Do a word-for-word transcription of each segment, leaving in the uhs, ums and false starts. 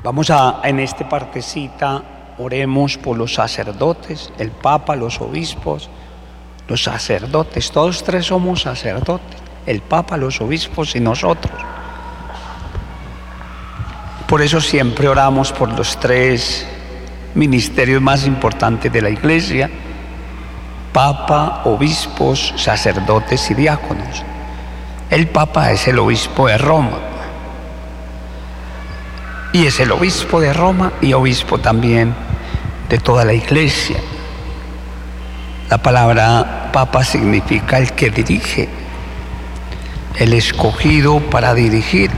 Vamos a, en esta partecita, oremos por los sacerdotes, el Papa, los obispos, los sacerdotes. Todos tres somos sacerdotes, el Papa, los obispos y nosotros. Por eso siempre oramos por los tres ministerios más importantes de la Iglesia: Papa, obispos, sacerdotes y diáconos. El Papa es el obispo de Roma. Y es el obispo de Roma y obispo también de toda la Iglesia. La palabra Papa significa el que dirige, el escogido para dirigir.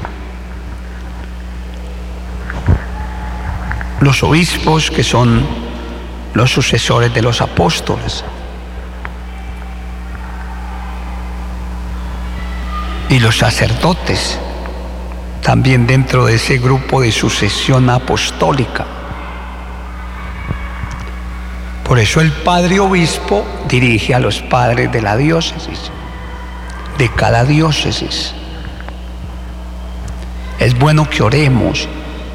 Los obispos, que son los sucesores de los apóstoles. Y los sacerdotes, también dentro de ese grupo de sucesión apostólica. Por eso el padre obispo dirige a los padres de la diócesis, de cada diócesis. Es bueno que oremos.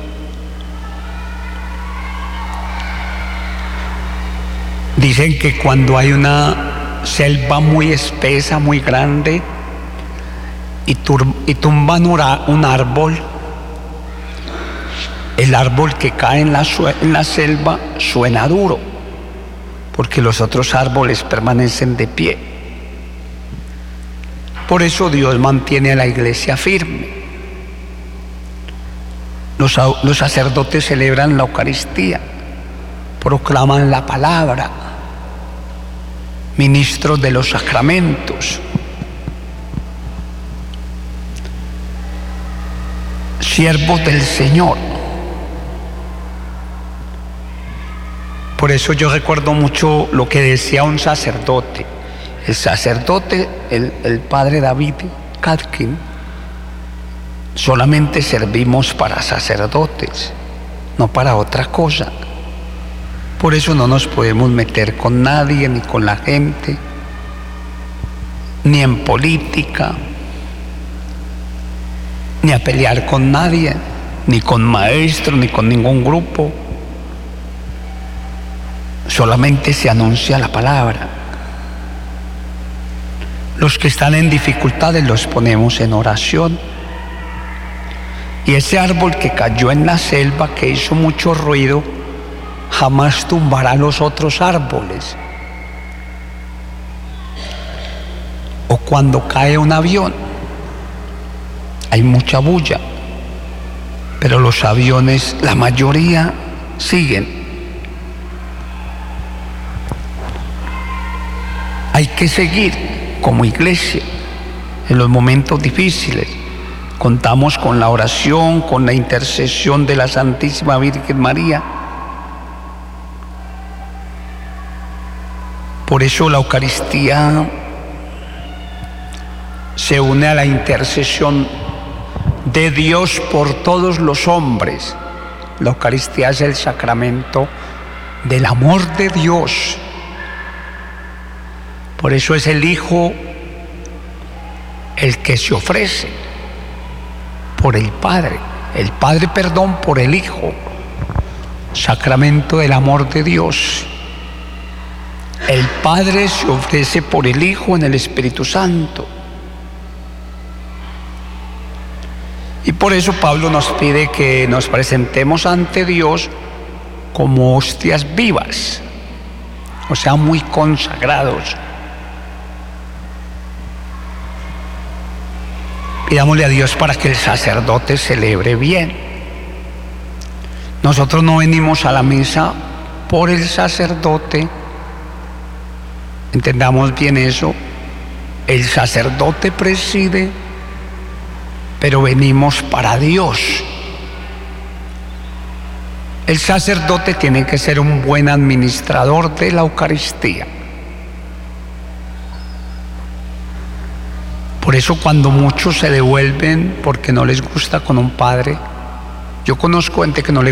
Dicen que cuando hay una selva muy espesa, muy grande, y, tur- y tumban un árbol, el árbol que cae en la, su- en la selva suena duro, porque los otros árboles permanecen de pie. Por eso Dios mantiene a la iglesia firme. Los, los sacerdotes celebran la Eucaristía, proclaman la palabra, ministros de los sacramentos, siervos del Señor. Por eso yo recuerdo mucho lo que decía un sacerdote. El sacerdote, el, el padre David Katkin: solamente servimos para sacerdotes, no para otra cosa. Por eso no nos podemos meter con nadie, ni con la gente, ni en política, ni a pelear con nadie, ni con maestros, ni con ningún grupo. Solamente se anuncia la palabra. Los que están en dificultades los ponemos en oración. Y ese árbol que cayó en la selva, que hizo mucho ruido, jamás tumbará los otros árboles. O cuando cae un avión, hay mucha bulla, pero los aviones, la mayoría, siguen. Hay que seguir como iglesia en los momentos difíciles. Contamos con la oración, con la intercesión de la Santísima Virgen María. Por eso la Eucaristía se une a la intercesión de Dios por todos los hombres. La Eucaristía es el sacramento del amor de Dios. Por eso es el Hijo el que se ofrece por el Padre. El Padre, perdón, por el Hijo. Sacramento del amor de Dios. El Padre se ofrece por el Hijo en el Espíritu Santo. Y por eso Pablo nos pide que nos presentemos ante Dios como hostias vivas, o sea, muy consagrados. Pidámosle a Dios para que el sacerdote celebre bien. Nosotros no venimos a la misa por el sacerdote. Entendamos bien eso. El sacerdote preside, pero venimos para Dios. El sacerdote tiene que ser un buen administrador de la Eucaristía. Por eso cuando muchos se devuelven porque no les gusta con un padre, yo conozco gente que no le